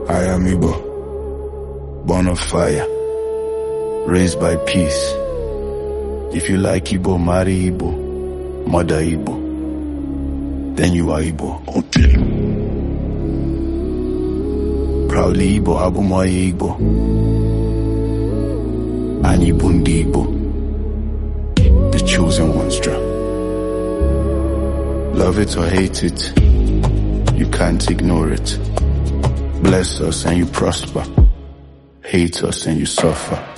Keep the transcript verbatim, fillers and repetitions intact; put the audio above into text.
I am Igbo, born of fire, raised by peace. If you like Igbo, marry Igbo, mother Igbo, then you are Igbo. Okay. Proudly Igbo, Abumoye Igbo, Anyị bụ ndị Igbo, the chosen ones. Love it or hate it, you can't ignore it. Bless us and you prosper, hate us and you suffer.